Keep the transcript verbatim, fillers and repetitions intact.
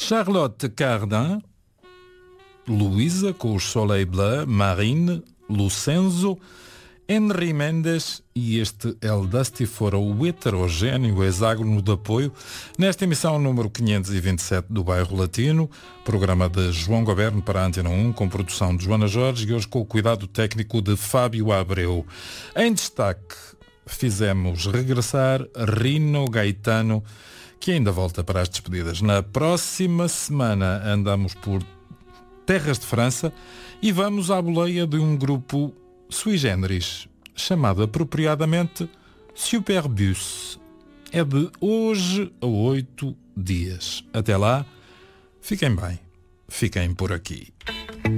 Charlotte Cardin, Luísa com os Soleil Bleu, Marine, Lucenzo, Henry Mendes e este El Dusty foram o heterogéneo hexágono de apoio nesta emissão número quinhentos e vinte e sete do Bairro Latino, programa de João Goberno para a Antena um, com produção de Joana Jorge e hoje com o cuidado técnico de Fábio Abreu. Em destaque, fizemos regressar Rino Gaetano, que ainda volta para as despedidas. Na próxima semana andamos por terras de França e vamos à boleia de um grupo sui generis, chamado apropriadamente Superbus. É de hoje a oito dias. Até lá, fiquem bem, fiquem por aqui.